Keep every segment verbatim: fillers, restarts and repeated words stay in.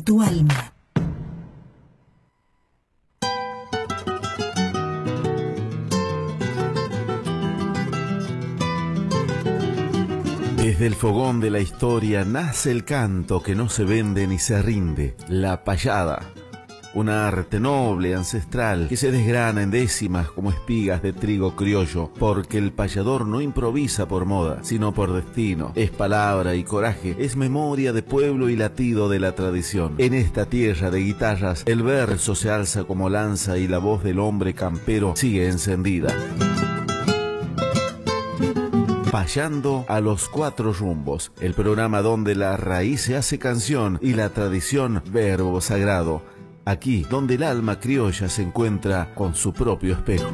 tu alma. Desde el fogón de la historia nace el canto que no se vende ni se rinde, la payada. Una arte noble, ancestral, que se desgrana en décimas como espigas de trigo criollo, porque el payador no improvisa por moda, sino por destino. Es palabra y coraje, es memoria de pueblo y latido de la tradición. En esta tierra de guitarras, el verso se alza como lanza y la voz del hombre campero sigue encendida. Payando a los cuatro rumbos, el programa donde la raíz se hace canción y la tradición verbo sagrado. Aquí, donde el alma criolla se encuentra con su propio espejo.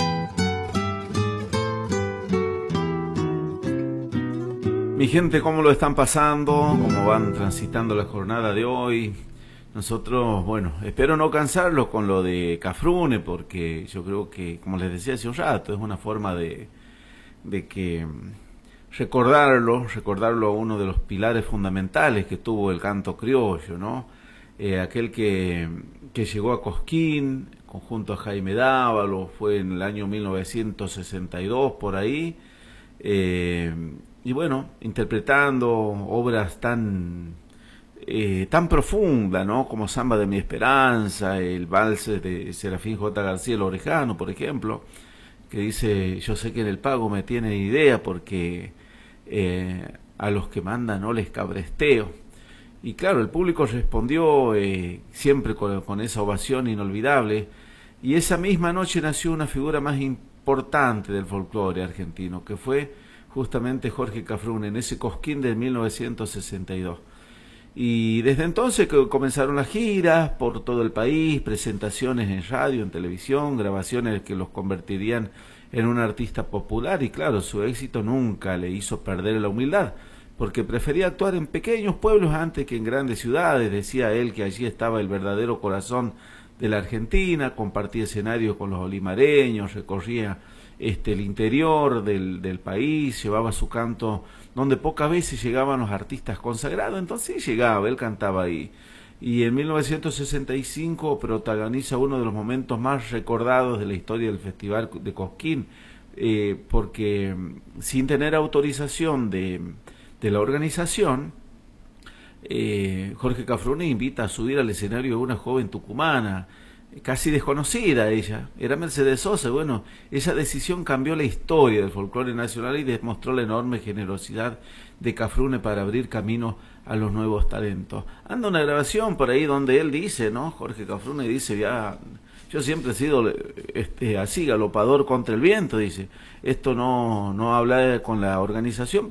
Mi gente, ¿cómo lo están pasando? ¿Cómo van transitando la jornada de hoy? Nosotros, bueno, espero no cansarlos con lo de Cafrune, porque yo creo que, como les decía hace un rato, es una forma de... de que recordarlo, recordarlo a uno de los pilares fundamentales que tuvo el canto criollo, ¿no? Eh, aquel que, que llegó a Cosquín, conjunto a Jaime Dávalo, fue en el año mil novecientos sesenta y dos, por ahí, eh, y bueno, interpretando obras tan, eh, tan profundas, ¿no? Como Samba de mi Esperanza, el vals de Serafín J. García el Orejano, por ejemplo, que dice: yo sé que en el pago me tienen idea porque eh, a los que mandan no les cabresteo. Y claro, el público respondió eh, siempre con, con esa ovación inolvidable, y esa misma noche nació una figura más importante del folclore argentino, que fue justamente Jorge Cafrune, en ese Cosquín de mil novecientos sesenta y dos. Y desde entonces que comenzaron las giras por todo el país, presentaciones en radio, en televisión, grabaciones que los convertirían en un artista popular, y claro, su éxito nunca le hizo perder la humildad, porque prefería actuar en pequeños pueblos antes que en grandes ciudades. Decía él que allí estaba el verdadero corazón de la Argentina, compartía escenarios con los olimareños, recorría este, el interior del, del país, llevaba su canto donde pocas veces llegaban los artistas consagrados, entonces llegaba, él cantaba ahí. Y en mil novecientos sesenta y cinco protagoniza uno de los momentos más recordados de la historia del Festival de Cosquín, eh, porque sin tener autorización de, de la organización, eh, Jorge Cafrune invita a subir al escenario a una joven tucumana, casi desconocida ella, era Mercedes Sosa. Bueno, esa decisión cambió la historia del folclore nacional y demostró la enorme generosidad de Cafrune para abrir camino a los nuevos talentos. Anda una grabación por ahí donde él dice, ¿no? Jorge Cafrune dice: ya, yo siempre he sido este, así, galopador contra el viento, dice. Esto no, no habla con la organización,